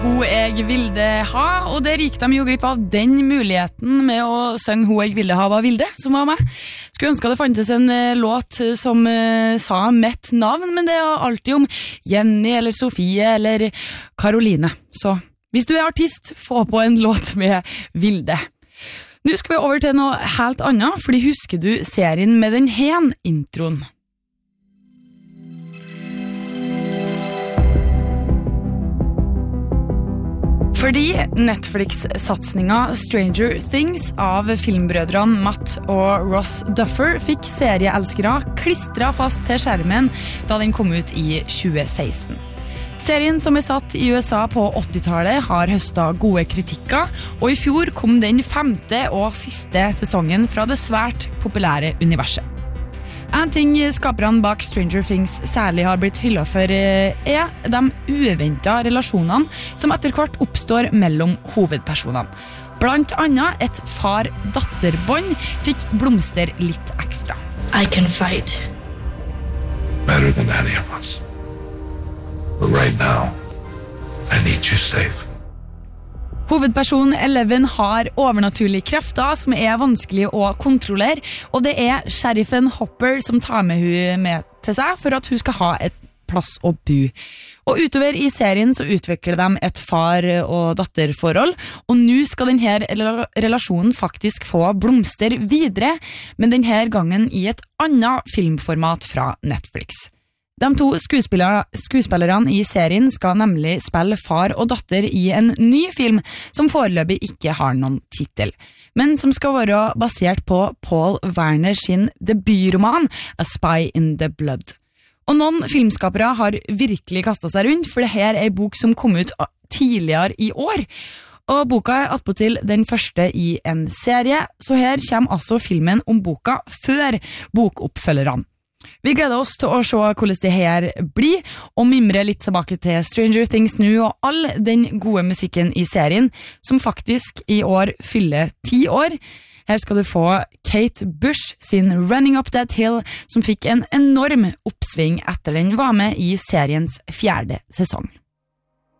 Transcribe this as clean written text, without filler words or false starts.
Hun jeg ville ha, og det gikk de jo glipp av den muligheten med å synge Hun jeg ville ha var Vilde, som var meg. Skulle ønske det fantes en låt som sa mitt navn, men det er alltid om Jenny eller Sofie eller Caroline. Så hvis du er artist, få på en låt med Vilde. Nå skal vi over til noe helt annet, fordi husker du serien med den hen-introen? Fordi Netflix-satsninga Stranger Things av filmbrødrene Matt og Ross Duffer fikk serieelskere klistret fast til skjermen da den kom ut i 2016. Serien som er satt i USA på 80-tallet har høstet gode kritikker, og i fjor kom den 5. og siste sesongen fra det svært populære universet. En ting skaperne bak Stranger Things særlig har blitt hyllet for er de uventet relasjonene som etter hvert oppstår mellom hovedpersonene. Blant annet et far-datter-bånd fikk blomster litt ekstra. I can fight. Better than any of us. But right now, I need you safe. Hovedperson Eleven har overnaturlige krefter som er vanskelig å kontrollere, og det er sheriffen Hopper som tar med hun med til seg for at hun skal ha et plass å bo. Og utover i serien så utvikler de et far- og datterforhold, og nå skal denne relasjonen faktisk få blomster videre, men denne gangen i et annet filmformat fra Netflix. De to skuespillerne i serien skal nemlig spille far og datter i en ny film som foreløpig ikke har noen titel, men som skal være basert på Paul Werner sin debutroman A Spy in the Blood. Og noen filmskapere har virkelig kastet seg rundt, for dette er en bok som kom ut tidligere i år. Og boka er attpåtil den første i en serie, så her kommer altså filmen om boka før bokoppfølgerne. Vi gleder oss til å se hvordan det her blir, og mimre litt tilbake til Stranger Things nå og all den gode musikken i serien, som faktisk i år fyller 10 år. Her skal du få Kate Bush sin Running Up That Hill, som fikk en enorm oppsving etter den var med i seriens 4. sesong.